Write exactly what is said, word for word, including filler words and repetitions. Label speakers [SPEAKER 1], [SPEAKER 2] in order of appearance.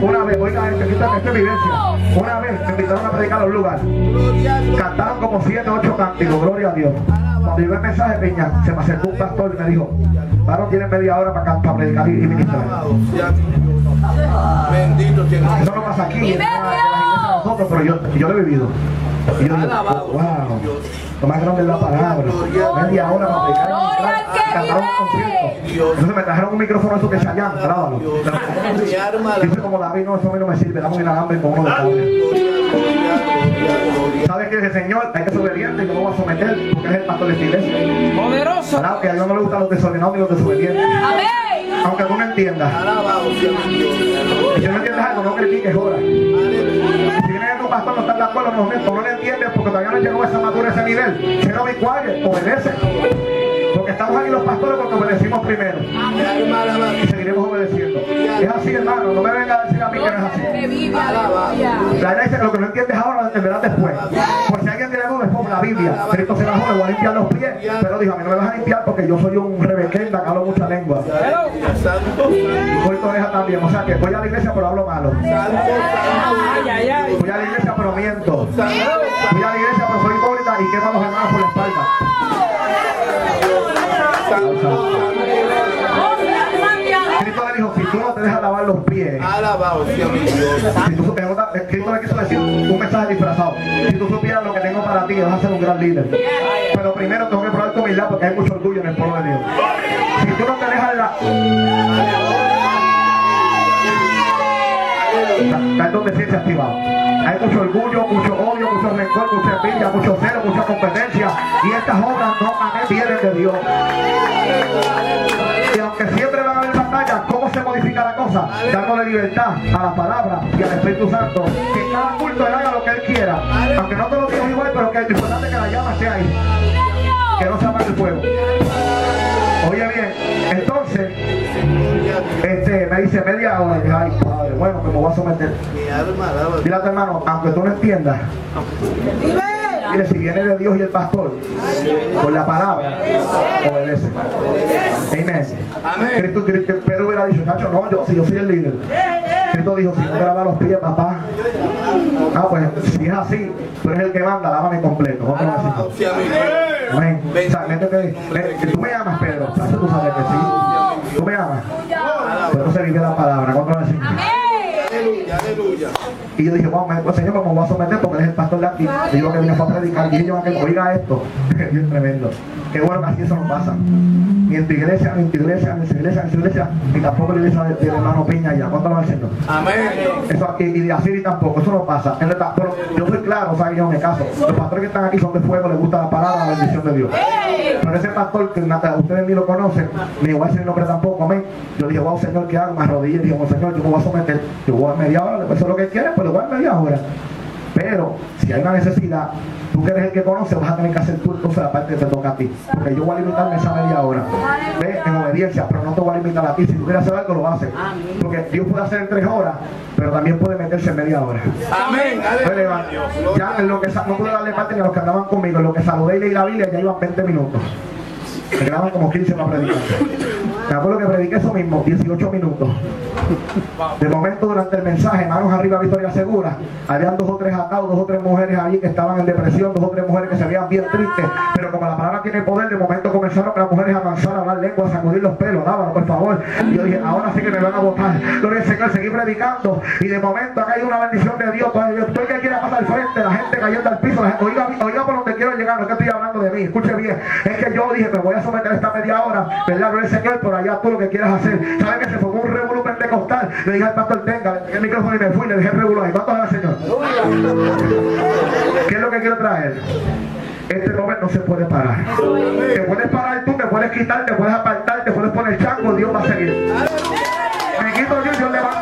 [SPEAKER 1] una vez, oiga, esta es evidencia. Una vez me invitaron a predicar a un lugar. Cantaron como siete, ocho cánticos, gloria a Dios. Cuando llegó el mensaje, Peña, se me acercó un pastor y me dijo: varón, tienes media hora para, para predicar y, y ministrar.
[SPEAKER 2] Bendito tiene.
[SPEAKER 1] Eso no pasa aquí, en las iglesias de nosotros, pero yo, yo lo he vivido. Y yo digo, oh, wow, lo más grande es la palabra. Media hora para predicar y ministrar, y cantaron un concierto. Entonces me trajeron un micrófono eso que Chayán, grábalo. Dice como David, no, eso a mí no me sirve, dame un inalambre con uno de cable. ¿Sabes qué? El Señor hay que ser obediente y no lo va a someter porque es el pastor de esta iglesia.
[SPEAKER 3] Poderoso.
[SPEAKER 1] Claro que a Dios no le gustan los desordenados ni los desobedientes.
[SPEAKER 3] Amén.
[SPEAKER 1] Aunque tú no entiendas. Y si no entiendes algo, no critiques ahora. Si viene tu pastor no está de acuerdo, no, honesto, no le entiendes porque todavía no llegó a esa madurez, a ese nivel. Si no me quiet, obedece. Porque estamos aquí los pastores porque obedecimos primero. Y seguiremos obedeciendo. Es así, hermano. No me venga a decir a mí que no es así. La iglesia, lo que no entiendes ahora lo entenderás después. Por si alguien tiene dudas, es por la Biblia. Cristo se bajó, le voy a limpiar los pies. Pero dijo, a mí no me vas a limpiar porque yo soy un rebequenda que hablo mucha lengua. Y corto oreja también. O sea que voy a la iglesia pero hablo malo. Voy a la iglesia pero miento. Voy a la iglesia pero soy hipócrita y quemo a los hermanos por la espalda. Cristo le dijo, si tú no te dejas lavar los pies, si tú, Cristo le quiso decir un mensaje disfrazado. Si tú supieras lo que tengo para ti, vas a ser un gran líder. Pero primero tengo que probar tu humildad porque hay mucho orgullo en el pueblo de Dios. Si tú no te dejas la... Está el don de ciencia activado. Hay mucho orgullo, mucho odio, mucho rencor, mucha envidia, mucho celo, mucha competencia. Y estas obras no vienen de Dios. Y aunque siempre van a haber batallas, ¿cómo se modifica la cosa? Dándole libertad a la palabra y al Espíritu Santo. Que cada culto él haga lo que él quiera. Aunque no te lo digo igual, pero que es importante que la llama sea ahí. Que no se apague el fuego. Oye bien, entonces, este, me dice media hora. Y dije, ay, padre, bueno, me voy a someter. Dile a tu hermano, aunque tú no entiendas. Mire, si viene de Dios y el pastor, por la palabra, obedece. Amén. Cristo, Cristo, Pedro hubiera dicho, Nacho, no, yo, si yo soy el líder. Cristo dijo, si no te lavas los pies, papá. Ah, pues, si es así, tú eres el que manda, lávame completo. Vamos a decir. Amén. O sea, métete, métete, tú me amas, Pedro. Tú sabes que sí. Tú me amas. Pero se vive la palabra. ¿Cuánto va a decir?
[SPEAKER 2] Aleluya, aleluya.
[SPEAKER 1] Y yo dije, wow, me, Señor, me voy a someter porque él es el pastor de aquí. Y yo que vine a predicar. Y ellos que oiga esto. Es tremendo. Qué bueno que así eso no pasa. Ni en tu iglesia, ni en tu iglesia, ni en su iglesia, ni en su iglesia, ni tampoco en la iglesia del hermano Piña allá. ¿Cuánto lo va diciendo? Amén. Eso aquí, y de así tampoco, eso no pasa. En verdad, pero yo soy claro, o sea, yo me caso. Los pastores que están aquí son de fuego, les gusta la palabra, la bendición de Dios. Pero ese pastor que ustedes ni lo conocen, ni voy a decir el nombre tampoco, amén. Yo dije, wow, Señor, ¿qué hago? Me arrodillé y dije, oh, Señor, yo me voy a someter. Yo voy a media hora, después eso es lo que quieres, pues lo voy a media hora. Pero si hay una necesidad, tú que eres el que conoce, vas a tener que hacer tú entonces la parte que te toca a ti. Porque yo voy a limitarme esa media hora. ¿Ves? En obediencia, pero no te voy a limitar a ti. Si tú quieres hacer algo, lo haces. Porque Dios puede hacer en tres horas, pero también puede meterse en media hora. Amén. Ya en lo que no pude darle parte ni a los que andaban conmigo. En lo que saludé y leí la Biblia, ya iban veinte minutos. Me quedaban como quince para predicar. Me acuerdo que prediqué eso mismo, dieciocho minutos. De momento, durante el mensaje, manos arriba, victoria segura, habían dos o tres atados, dos o tres mujeres allí que estaban en depresión, dos o tres mujeres que se veían bien tristes, pero como la palabra tiene poder, de momento comenzaron las mujeres a avanzar, a hablar lengua, a sacudir los pelos, dábalo, por favor. Y yo dije, ahora sí que me van a botar. Gloria al Señor, seguí predicando, y de momento acá hay una bendición de Dios. Todo el que quiera pasar al frente, la gente cayendo al piso, la gente, oiga, oiga por donde quiero llegar, no es que estoy hablando de mí, escuche bien, es que yo dije, me voy a someter esta media hora, ¿verdad? Gloria al Señor, por allá tú lo que quieras hacer. ¿Sabes que se formó un revolú pentecostal? Le dije al pastor, tenga, le pegué el micrófono y me fui, le dejé el revolú ahí. ¿Cuánto es el Señor? ¿Qué es lo que quiero traer? Este momento no se puede parar. Te puedes parar tú, te puedes quitar, te puedes apartar, te puedes poner chango, Dios va a seguir. Me quito yo, Dios levanta